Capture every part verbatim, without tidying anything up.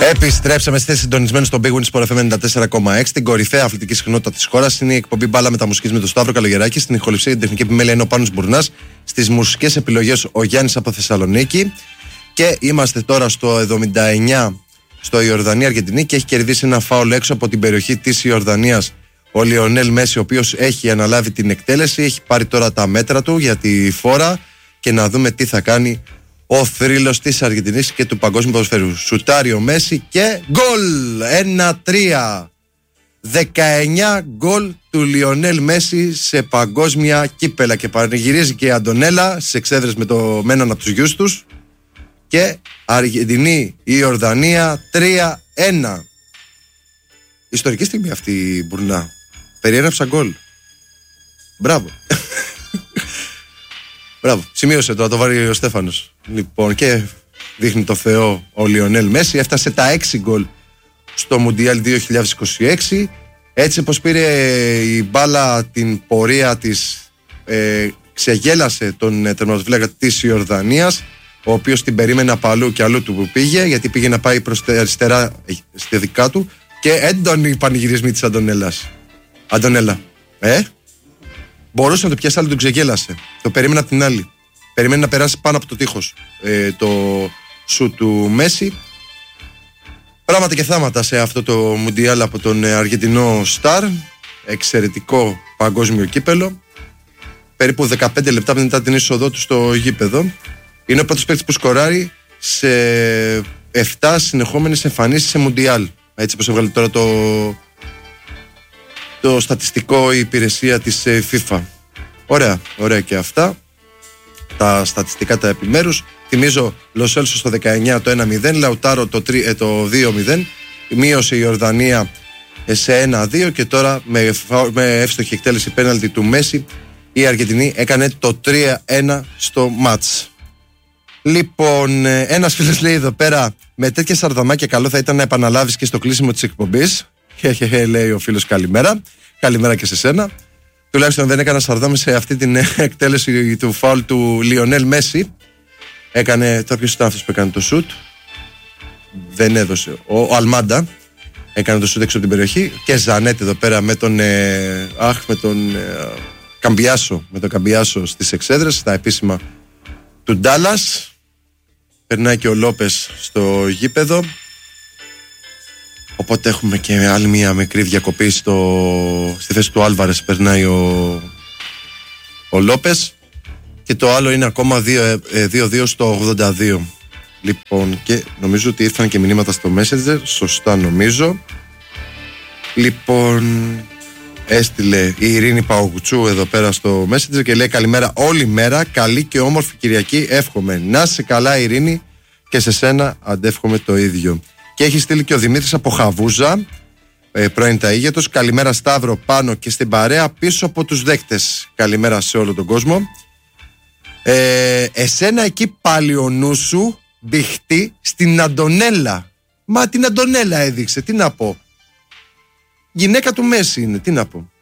Επιστρέψαμε, είστε συντονισμένοι στο Big Win Sport εφ εμ ενενήντα τέσσερα κόμμα έξι, την κορυφαία αθλητική συχνότητα της χώρας. Είναι η εκπομπή Μπάλα Μεταμουσικής με τον Σταύρο Καλογεράκη. Στην ηχοληψία και την τεχνική επιμέλεια είναι ο Πάνος Μπουρνάς. Στις μουσικές επιλογές ο Γιάννης από Θεσσαλονίκη. Και είμαστε τώρα στο εβδομήντα εννιά στο Ιορδανία-Αργεντινή και έχει κερδίσει ένα φάουλ έξω από την περιοχή της Ιορδανίας ο Λιονέλ Μέση, ο οποίος έχει αναλάβει την εκτέλεση. Έχει πάρει τώρα τα μέτρα του για τη φόρα και να δούμε τι θα κάνει ο θρύλος της Αργεντινής και του παγκόσμιου ποδοσφαίρου. Σουτάρει ο Μέση και γκολ! ένα τρία. δεκαεννιά γκολ του Λιονέλ Μέση σε παγκόσμια κύπελα. Και πανηγυρίζει και η Αντωνέλα στις εξέδρες με, το, με έναν από τους γιους τους. Και Αργεντινή, η Ιορδανία τρία ένα. Ιστορική στιγμή αυτή η Μπουρνά. Περιέγραψα γκολ. Μπράβο. Μπράβο. Σημείωσε το, να το βάλει ο Στέφανος. Λοιπόν, και δείχνει το Θεό ο Λιονέλ Μέση. Έφτασε τα έξι γκολ στο Μουντιάλ δύο χιλιάδες είκοσι έξι. Έτσι πως πήρε η μπάλα την πορεία της, ε, ξεγέλασε τον ε, τερματοφύλακα της Ιορδανίας, ο οποίος την περίμενε από αλλού και αλλού του που πήγε, γιατί πήγε να πάει προς τα αριστερά στη δικά του. Και έντονοι πανηγυρισμοί της Αντωνέλας. Αντωνέλα, ε, μπορούσε να το πιάσει, αλλά τον ξεγέλασε. Το περίμενε από την άλλη. Περιμένει να περάσει πάνω από το τείχος ε, το σου του Μέση. Πράγματα και θάματα σε αυτό το Μουντιάλ από τον Αργεντινό Σταρ. Εξαιρετικό παγκόσμιο κύπελο. Περίπου δεκαπέντε λεπτά μετά την είσοδό του στο γήπεδο. Είναι ο πρώτος παίκτης που σκοράρει σε επτά συνεχόμενες εμφανίσεις σε Μουντιάλ. Έτσι πως έβγαλε τώρα το, το στατιστικό η υπηρεσία της FIFA. Ωραία, ωραία και αυτά. Τα στατιστικά τα επιμέρους. Θυμίζω Λοσέλσο στο δεκαεννιά το ένα μηδέν, Λαουτάρο το, ε, το δύο μηδέν, μείωσε η Ιορδανία σε ένα δύο και τώρα με, με εύστοχη εκτέλεση πέναλτι του Μέση η Αργεντινή έκανε το τρία ένα στο μάτς. Λοιπόν, ένας φίλος λέει εδώ πέρα, με τέτοια σαρδαμάκια καλό θα ήταν να επαναλάβεις και στο κλείσιμο της εκπομπής. Χεχεχε, λέει ο φίλος, καλημέρα. Καλημέρα και σε σένα. Τουλάχιστον δεν έκανα σαρδάμι σε αυτή την εκτέλεση του φάουλ του Λιονέλ Μέση. Έκανε, τώρα ποιος ήταν αυτός που έκανε το σουτ? Δεν έδωσε. Ο, ο Αλμάντα έκανε το σουτ έξω από την περιοχή. Και Ζανέτη εδώ πέρα με τον ε, αχ, με τον ε, Καμπιάσο, με τον Καμπιάσο στις εξέδρες, στα επίσημα του Ντάλλας. Περνάει και ο Λόπες στο γήπεδο. Οπότε έχουμε και άλλη μια μικρή διακοπή στο, στη θέση του Άλβαρες. Περνάει ο, ο Λόπες. Και το άλλο είναι ακόμα δύο δύο στο ογδόντα δύο. Λοιπόν, και νομίζω ότι ήρθαν και μηνύματα στο Messenger. Σωστά νομίζω. Λοιπόν, έστειλε η Ειρήνη Παουγουτσού εδώ πέρα στο Messenger και λέει καλημέρα όλη μέρα. Καλή και όμορφη Κυριακή εύχομαι. Να σε καλά Ειρήνη, και σε σένα αντεύχομαι το ίδιο. Και έχει στείλει και ο Δημήτρης από Χαβούζα, ε, πρώην Ταΐγετος. Καλημέρα Σταύρο, πάνω και στην παρέα πίσω από τους δέκτες. Καλημέρα σε όλο τον κόσμο. Ε, εσένα εκεί πάλι ο νου σου μπηχτεί στην Αντωνέλα. Μα την Αντωνέλα έδειξε, τι να πω. Γυναίκα του Μέση είναι, τι να πω.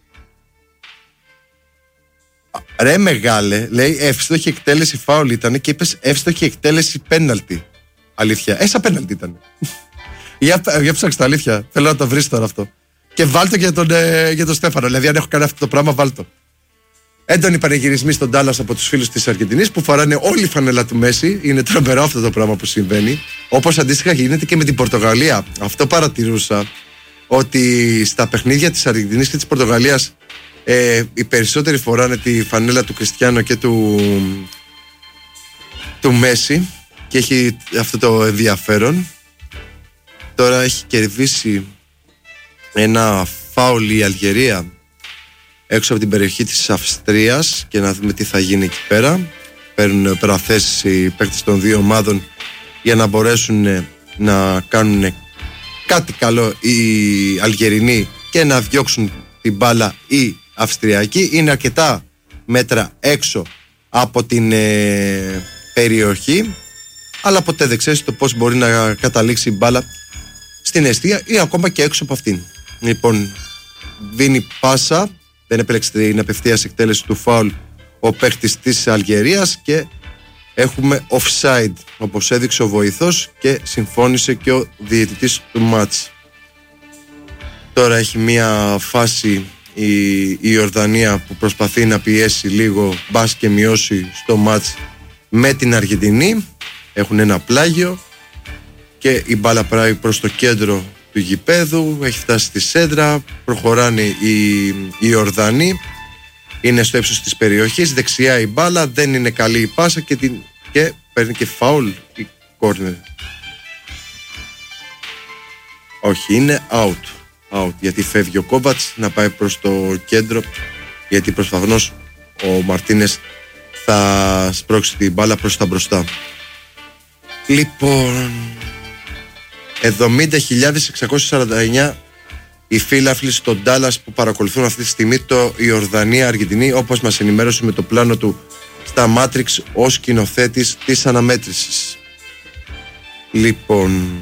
Ρε μεγάλε, λέει εύστοχη εκτέλεση φάουλ ήταν και είπες εύστοχη εκτέλεση πέναλτι. Αλήθεια, έσα πέναλτι ήταν. για, για ψάξτε τα αλήθεια, θέλω να το βρεις τώρα αυτό. Και βάλτο για τον, ε, για τον Στέφανο, δηλαδή αν έχω κάνει αυτό το πράγμα βάλτο. Έντονοι πανηγυρισμοί στον Ντάλλας από τους φίλους της Αργεντινής που φοράνε όλη η φανέλα του Μέση. Είναι τρομερό αυτό το πράγμα που συμβαίνει. Όπως αντίστοιχα γίνεται και με την Πορτογαλία. Αυτό παρατηρούσα, ότι στα παιχνίδια της Αργεντινής και της Πορτογαλίας ε, οι περισσότεροι φοράνε τη φανέλα του Κριστιάνο και του, του Μέση και έχει αυτό το ενδιαφέρον. Τώρα έχει κερδίσει ένα φάουλ η Αλγερία έξω από την περιοχή της Αυστρίας και να δούμε τι θα γίνει εκεί πέρα. Παίρνουν πέρα θέσεις οι παίκτες των δύο ομάδων για να μπορέσουν να κάνουν κάτι καλό οι Αλγερινοί και να διώξουν την μπάλα οι Αυστριακοί. Είναι αρκετά μέτρα έξω από την ε, περιοχή, αλλά ποτέ δεν ξέρεις το πώς μπορεί να καταλήξει η μπάλα στην εστία ή ακόμα και έξω από αυτήν. Λοιπόν, δίνει πάσα, δεν επέλεξε την απευθείας εκτέλεση του φάουλ ο παίχτης της Αλγερίας και έχουμε offside, όπως έδειξε ο βοηθός και συμφώνησε και ο διαιτητής του μάτς. Τώρα έχει μια φάση η, η Ιορδανία που προσπαθεί να πιέσει λίγο, μπας και μειώσει στο μάτς με την Αργεντινή. Έχουν ένα πλάγιο και η μπάλα πάει προς το κέντρο του γηπέδου, έχει φτάσει στη σέντρα, προχωράνε οι, οι Ιορδανοί, είναι στο ύψος της περιοχής, δεξιά η μπάλα, δεν είναι καλή η πάσα και, την, και παίρνει και φάουλ η κόρνερ. Όχι, είναι out. out γιατί φεύγει ο Κόβατς να πάει προς το κέντρο, γιατί προσπαθώς ο Μαρτίνες θα σπρώξει την μπάλα προς τα μπροστά. Λοιπόν, εβδομήντα χιλιάδες εξακόσιοι σαράντα εννέα οι φίλαθλοι στο Ντάλλας που παρακολουθούν αυτή τη στιγμή το Ιορδανία-Αργεντινή, όπως μας ενημέρωσε με το πλάνο του στα Matrix ως σκηνοθέτης της αναμέτρησης. Λοιπόν,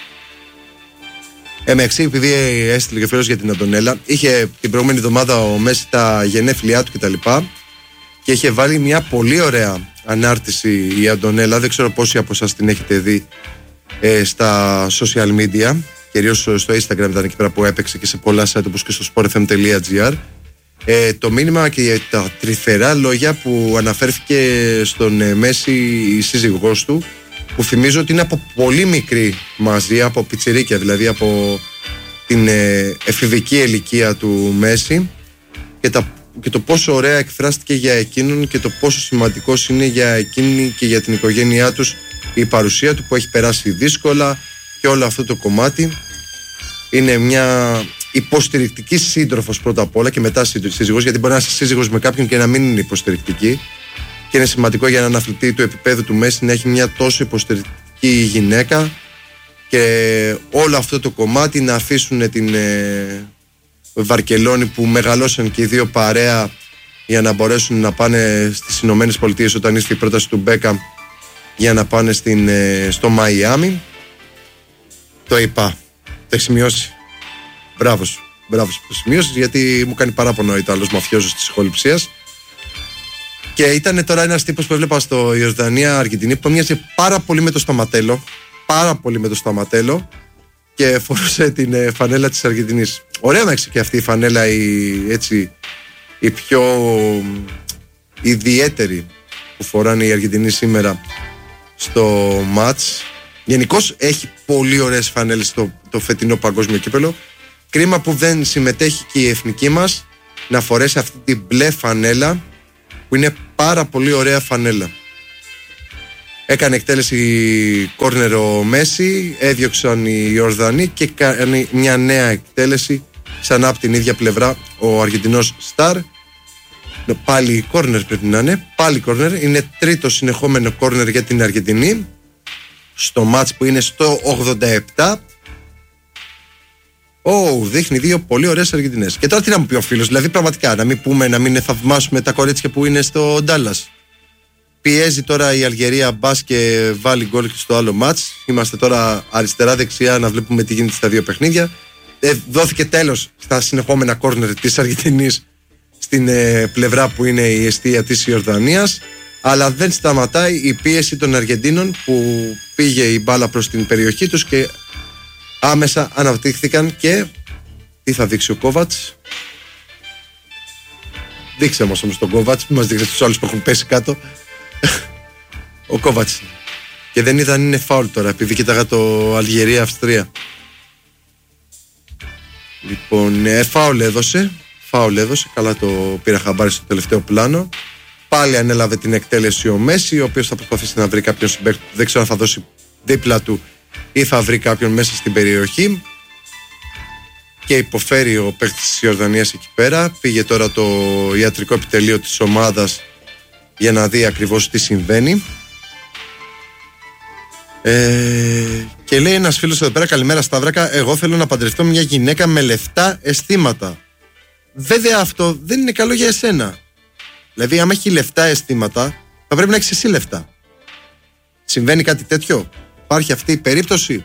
εμεξή, επειδή έστειλε και φίλος για την Αντωνέλα, είχε την προηγούμενη εβδομάδα ο Μέση τα γενέθλιά του κτλ. Και είχε βάλει μια πολύ ωραία ανάρτηση η Αντωνέλα. Δεν ξέρω πόσοι από εσάς την έχετε δει ε, στα social media. Κυρίως στο Instagram ήταν εκεί πέρα που έπαιξε και σε πολλά site όπως και στο sportfm.gr. Ε, το μήνυμα και τα τρυφερά λόγια που αναφέρθηκε στον ε, Μέση η σύζυγός του, που θυμίζω ότι είναι από πολύ μικρή μαζί, από πιτσιρίκια, δηλαδή από την ε, εφηβική ηλικία του Μέση, και, τα, και το πόσο ωραία εκφράστηκε για εκείνον και το πόσο σημαντικός είναι για εκείνη και για την οικογένειά τους η παρουσία του, που έχει περάσει δύσκολα και όλο αυτό το κομμάτι. Είναι μια υποστηρικτική σύντροφος πρώτα απ' όλα και μετά σύζυγος, γιατί μπορεί να είσαι σύζυγος με κάποιον και να μην είναι υποστηρικτική, και είναι σημαντικό για έναν αθλητή του επίπεδου του Μέση να έχει μια τόσο υποστηρικτική γυναίκα, και όλο αυτό το κομμάτι να αφήσουν την ε, Βαρκελόνη που μεγαλώσαν και οι δύο παρέα για να μπορέσουν να πάνε στις Ηνωμένες Πολιτείες όταν ήρθε η πρόταση του Μπέκαμ για να πάνε στην, ε, στο Μαϊάμι. Το είπα, το έχει σημειώσει. Μπράβο σου, μπράβο σου που σημειώσεις, γιατί μου κάνει παράπονο ο Ιταλός μαφιόζος της ηχοληψίας. Και ήταν τώρα ένας τύπος που έβλεπα στο Ιορδανία-Αργεντινή που μοιάζει πάρα πολύ με το Σταματέλο. Πάρα πολύ με το Σταματέλο, και φορούσε την ε, φανέλα της Αργεντινής. Ωραία να έχει και αυτή η φανέλα, η, έτσι, η πιο ιδιαίτερη που φοράνε οι Αργεντινοί σήμερα στο μάτς. Γενικώς έχει πολύ ωραίες φανέλες στο το φετινό παγκόσμιο κύπελο. Κρίμα που δεν συμμετέχει και η εθνική μας να φορέσει αυτή την μπλε φανέλα, που είναι πάρα πολύ ωραία φανέλα. Έκανε εκτέλεση κόρνερ ο Μέση, έδιωξαν οι Ιορδανοί και κάνει μια νέα εκτέλεση ξανά από την ίδια πλευρά ο Αργεντινός Σταρ. Πάλι κόρνερ πρέπει να είναι, πάλι κόρνερ. Είναι τρίτο συνεχόμενο κόρνερ για την Αργεντινή στο μάτς που είναι στο ογδόντα επτά. Ω, oh, δείχνει δύο πολύ ωραίες Αργεντινές. Και τώρα τι να μου πει ο φίλος, δηλαδή πραγματικά να μην πούμε, να μην θαυμάσουμε τα κορίτσια που είναι στο Ντάλλας. Πιέζει τώρα η Αλγερία, μπας και βάλει γκολ στο άλλο μάτς. Είμαστε τώρα αριστερά-δεξιά να βλέπουμε τι γίνεται στα δύο παιχνίδια. Ε, δόθηκε τέλος στα συνεχόμενα κόρνερ της Αργεντινής στην ε, πλευρά που είναι η εστία της Ιορδανίας. Αλλά δεν σταματάει η πίεση των Αργεντίνων, που πήγε η μπάλα προς την περιοχή τους και άμεσα αναπτύχθηκαν. Και τι θα δείξει ο Κόβατς? Δείξε μας όμως τον Κόβατς, που μας δείξει τους άλλους που έχουν πέσει κάτω. Ο Κόβατς. Και δεν είδα αν είναι φάουλ τώρα, επειδή κοίταγα το Αλγερία-Αυστρία. Λοιπόν, ε, φάουλ έδωσε. Φάουλ έδωσε. Καλά το πήρα χαμπάρι στο τελευταίο πλάνο. Πάλι ανέλαβε την εκτέλεση ο Μέση, ο οποίος θα προσπαθήσει να βρει κάποιον συμπαίκτη. Δεν ξέρω αν θα δώσει δίπλα του ή θα βρει κάποιον μέσα στην περιοχή. Και υποφέρει ο παίκτης της Ιορδανίας εκεί πέρα. Πήγε τώρα το ιατρικό επιτελείο της ομάδας για να δει ακριβώς τι συμβαίνει. Ε, και λέει ένας φίλος εδώ πέρα: καλημέρα Σταύρακα, εγώ θέλω να παντρευτώ μια γυναίκα με λεφτά αισθήματα. Βέβαια αυτό δεν είναι καλό για εσένα. Δηλαδή άμα έχει λεφτά αισθήματα, θα πρέπει να έχεις εσύ λεφτά. Συμβαίνει κάτι τέτοιο? Υπάρχει αυτή η περίπτωση?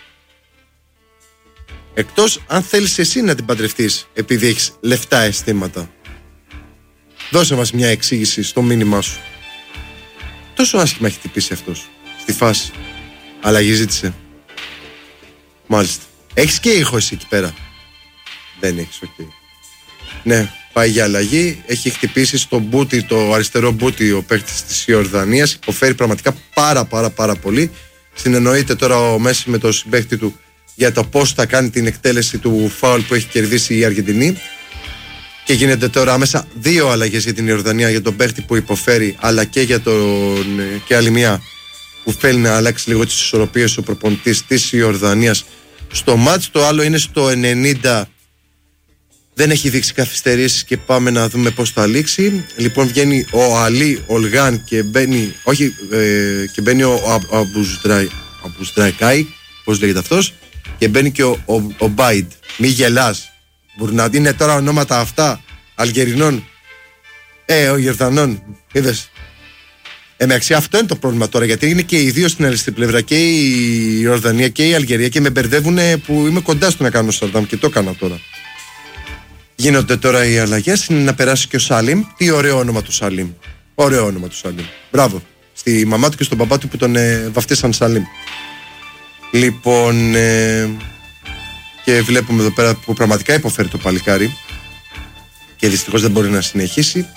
Εκτός αν θέλεις εσύ να την παντρευτείς επειδή έχεις λεφτά αισθήματα. Δώσε μας μια εξήγηση στο μήνυμά σου. τόσο άσχημα έχει χτυπήσει αυτός στη φάση? Αλλαγή ζήτησε. Μάλιστα. Έχεις και ήχο εσύ εκεί πέρα? Δεν έχεις, οκ. Okay. Ναι, πάει για αλλαγή. Έχει χτυπήσει στο μπούτι, το αριστερό μπούτι, ο παίκτης της Ιορδανίας. Υποφέρει πραγματικά πάρα πάρα πάρα πολύ. Συνεννοείται τώρα ο Μέση με τον συμπαίχτη του για το πώς θα κάνει την εκτέλεση του φάουλ που έχει κερδίσει η Αργεντινή. Και γίνεται τώρα άμεσα δύο αλλαγές για την Ιορδανία, για τον παίχτη που υποφέρει, αλλά και για τον και άλλη μία που θέλει να αλλάξει λίγο τις ισορροπίες ο προπονητής της Ιορδανίας στο μάτς. Το άλλο είναι στο ενενήντα. Δεν έχει δείξει καθυστερήσεις και πάμε να δούμε πώς θα λήξει. Λοιπόν, βγαίνει ο Αλή Ολγάν και μπαίνει, όχι, ε, και μπαίνει ο Αμπουστραϊκάι, πώς λέγεται αυτός, και μπαίνει και ο, ο, ο Μπάιντ. Μη γελάς. Μπουρνάτ, είναι τώρα ονόματα αυτά Αλγερινών, ε, ο Ιορδανών. Είδες. Εντάξει, αυτό είναι το πρόβλημα τώρα, γιατί είναι και οι δύο στην άλλη πλευρά, και η Ιορδανία και η Αλγερία, και με μπερδεύουν που είμαι κοντά στο να κάνω Σαρδάμ και το έκανα τώρα. Γίνονται τώρα οι αλλαγές. Είναι να περάσει και ο Σάλιμ. Τι ωραίο όνομα του Σάλιμ. Ωραίο όνομα του Σάλιμ. Μπράβο. Στη μαμά του και στον παπά του που τον ε, βαφτίσαν Σάλιμ. Λοιπόν, ε, και βλέπουμε εδώ πέρα που πραγματικά υποφέρει το παλικάρι και δυστυχώς δεν μπορεί να συνεχίσει.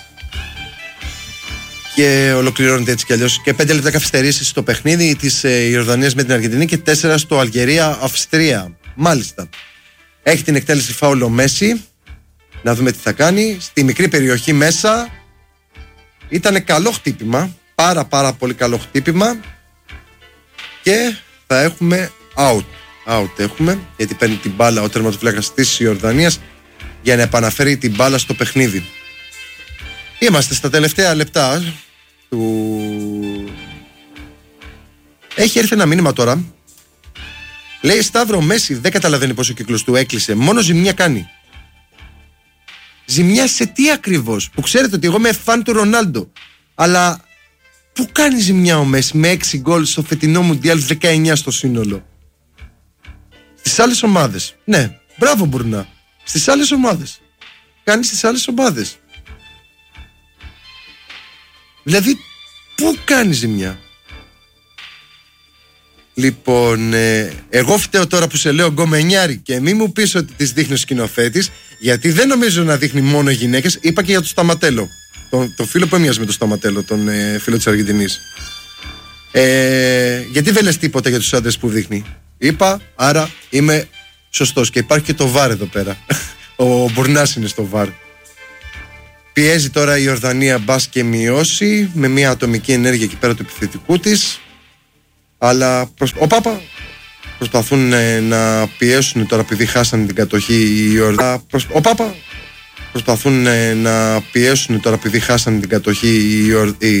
Και ολοκληρώνεται έτσι κι αλλιώς. Και πέντε λεπτά καθυστερήσεις στο παιχνίδι της ε, Ιορδανίας με την Αργεντινή και τέσσερα στο Αλγερία-Αυστρία. Μάλιστα. Έχει την εκτέλεση φάουλ ο Μέση. Να δούμε τι θα κάνει. Στη μικρή περιοχή μέσα. Ήταν καλό χτύπημα. Πάρα πάρα πολύ καλό χτύπημα. Και θα έχουμε out. Out έχουμε. Γιατί παίρνει την μπάλα ο τερματοφύλακας της Ιορδανίας για να επαναφέρει την μπάλα στο παιχνίδι. Είμαστε στα τελευταία λεπτά του... Έχει έρθει ένα μήνυμα τώρα. Λέει Σταύρο, Μέση δεν καταλαβαίνει πως ο κύκλος του έκλεισε. Μόνο ζημιά κάνει. Ζημιά σε τι ακριβώς? Που ξέρετε ότι εγώ είμαι φαν του Ρονάλντο. Αλλά πού κάνει ζημιά ο Μέση με έξι γκολ στο φετινό Μουντιάλ, δεκαεννιά στο σύνολο? Στις άλλες ομάδες. Ναι, μπράβο Μπουρνά. Στις άλλες ομάδες. Κάνει στις άλλες ομάδες. Δηλαδή, πού κάνει ζημιά? Λοιπόν, ε, εγώ φταίω τώρα που σε λέω γκομενιάρη και μη μου πεις ότι τις δείχνει ο σκηνοθέτης, γιατί δεν νομίζω να δείχνει μόνο γυναίκες. Είπα και για τον Σταματέλο, τον, τον φίλο που έμοιαζε με τον Σταματέλο, τον ε, φίλο της Αργεντινής. Ε, γιατί δεν λες τίποτα για τους άντρες που δείχνει? Είπα, άρα είμαι σωστός. Και υπάρχει και το βαρ εδώ πέρα. Ο Μπουρνάς είναι στο βαρ. Πιέζει τώρα η Ιορδανία, μπας και μειώσει με μια ατομική ενέργεια εκεί πέρα του επιθετικού της. Αλλά προσ... ο Πάπα προσπαθούν ε, να πιέσουν τώρα, επειδή χάσανε την κατοχή οι Ιορδανοί. Προσ... Ο Πάπα προσπαθούν ε, να πιέσουν τώρα, επειδή χάσανε την κατοχή οι, Ιορ... οι